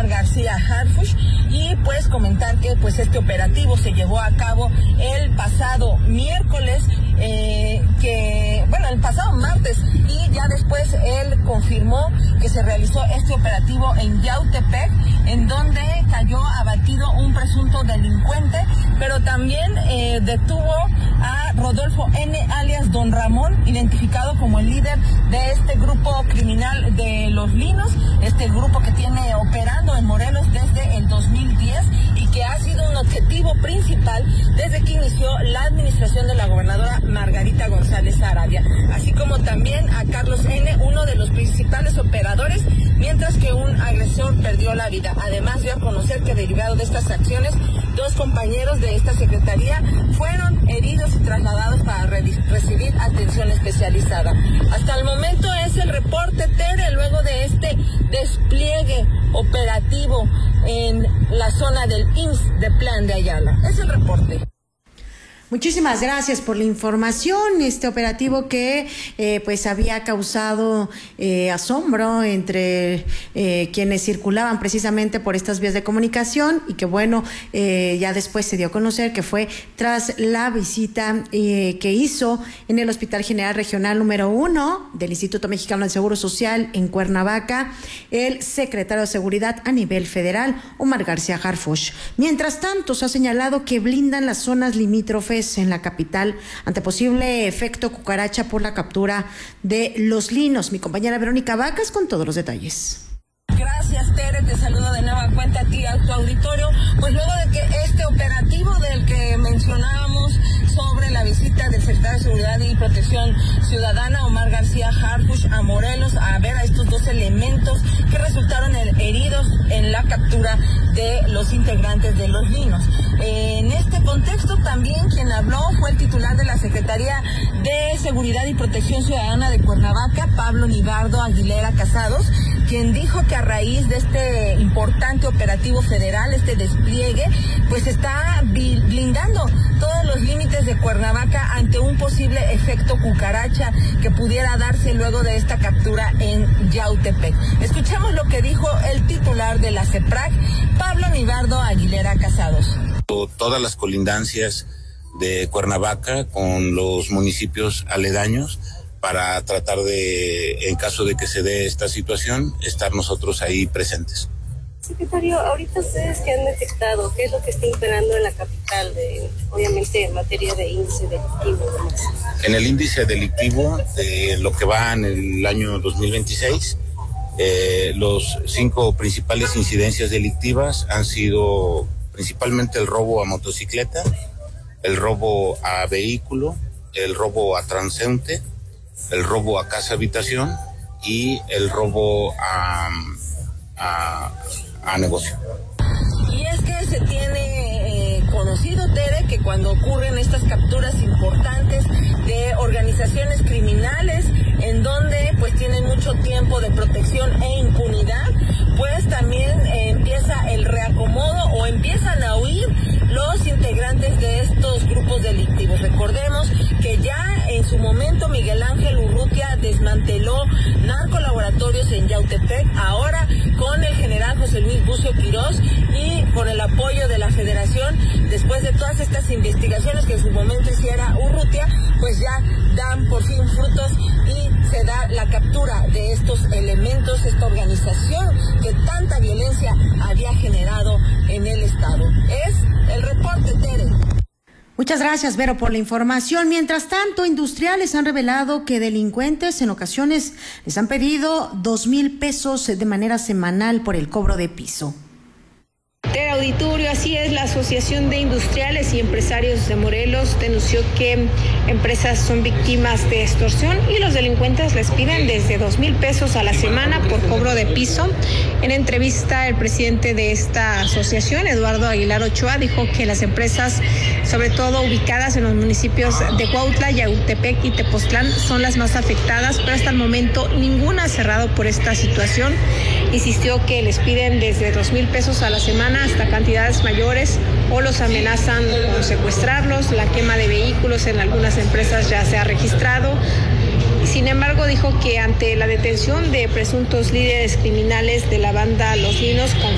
García Harfuch, y pues comentar que pues este operativo se llevó a cabo el pasado miércoles, el pasado martes, y ya después él confirmó que se realizó este operativo en Yautepec, en donde cayó abatido un presunto delincuente, pero también detuvo a Rodolfo N. alias Don Ramón, identificado como el líder de este grupo criminal de Los Linos, este grupo que tiene operando en Morelos desde el 2010 y que ha sido un objetivo principal desde que inició la administración de la gobernadora Margarita González Arabia, así como también a Carlos N., uno de los principales operadores, mientras que un agresor perdió la vida. Además dio a conocer que derivado de estas acciones, 2 compañeros de esta secretaría fueron heridos y trasladados para recibir atención especializada. Hasta el momento es el reporte, Tere, luego de este despliegue operativo en la zona del IMSS de Plan de Ayala. Es el reporte. Muchísimas gracias por la información. Este operativo que pues había causado asombro entre quienes circulaban precisamente por estas vías de comunicación, y que bueno, ya después se dio a conocer que fue tras la visita que hizo en el Hospital General Regional número 1 del Instituto Mexicano del Seguro Social en Cuernavaca el secretario de Seguridad a nivel federal, Omar García Harfuch. Mientras tanto, se ha señalado que blindan las zonas limítrofes en la capital ante posible efecto cucaracha por la captura de Los Linos. Mi compañera Verónica Vacas con todos los detalles. Gracias, Tere, te saludo de nueva cuenta a ti, a tu auditorio. Pues luego de que este operativo del que mencionábamos sobre la visita del secretario de Seguridad y Protección Ciudadana, Omar García Harfuch, a Morelos a ver a estos 2 elementos que resultaron heridos en la captura de los integrantes de Los Linos. En este contexto también quien habló fue el titular de la Secretaría de Seguridad y Protección Ciudadana de Cuernavaca, Pablo Nivardo Aguilera Casados, quien dijo que a raíz de este importante operativo federal, este despliegue, pues está blindando todos los límites de Cuernavaca ante un posible efecto cucaracha que pudiera darse luego de esta captura en Yautepec. Escuchemos lo que dijo el titular de la CEPRAC, Pablo Nivardo Aguilera Casados. Todas las colindancias de Cuernavaca con los municipios aledaños para tratar de, en caso de que se dé esta situación, estar nosotros ahí presentes. Secretario, ahorita ustedes que han detectado, ¿qué es lo que está imperando en la capital, obviamente en materia de índice delictivo? En el índice delictivo, de lo que va en el año 2026, los 5 principales incidencias delictivas han sido principalmente el robo a motocicleta, el robo a vehículo, el robo a transeúnte, el robo a casa habitación y el robo a negocio. Y es que se tiene conocido, Tere, que cuando ocurren estas capturas importantes de organizaciones criminales en donde pues tienen mucho tiempo de protección e impunidad, pues también empieza el reacomodo o empiezan a huir los integrantes de estos grupos delictivos. Recordemos que ya en su momento Miguel Ángel Urrutia desmanteló narcolaboratorios en Yautepec, ahora con el general José Luis Bucio Quirós y con el apoyo de la Federación, después de todas estas investigaciones que en su momento hiciera Urrutia, pues ya dan por fin frutos y se da la captura de estos elementos, esta organización que tanta violencia había generado en el estado. Es el reporte, Tere. Muchas gracias, Vero, por la información. Mientras tanto, industriales han revelado que delincuentes en ocasiones les han pedido 2,000 pesos de manera semanal por el cobro de piso. Tere Auditorio, así es, la Asociación de Industriales y Empresarios de Morelos denunció que empresas son víctimas de extorsión y los delincuentes les piden desde 2,000 pesos a la semana por cobro de piso. En entrevista, el presidente de esta asociación, Eduardo Aguilar Ochoa, dijo que las empresas, sobre todo ubicadas en los municipios de Cuautla, Yautepec y Tepoztlán, son las más afectadas, pero hasta el momento ninguna ha cerrado por esta situación. Insistió que les piden desde 2,000 pesos a la semana hasta cantidades mayores o los amenazan con secuestrarlos. La quema de vehículos en algunas empresas ya se ha registrado. Sin embargo, dijo que ante la detención de presuntos líderes criminales de la banda Los Linos,